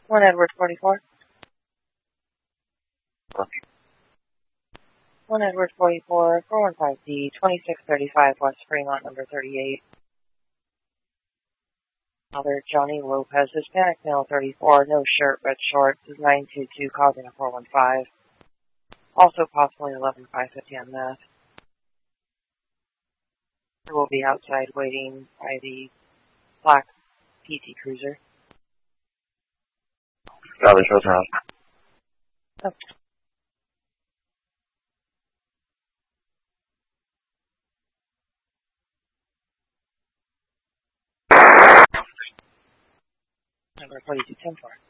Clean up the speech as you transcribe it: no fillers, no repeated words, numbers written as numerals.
1 Edward 44. 1 Edward 44, 415D, 2635 West Fremont, number 38. Father Johnny Lopez, Hispanic male 34, no shirt, red shorts, is 922, causing a 415. Also possibly 11550 on meth. He will be outside waiting by the black PT Cruiser. Valley Showtime. Okay. Number 4210 for.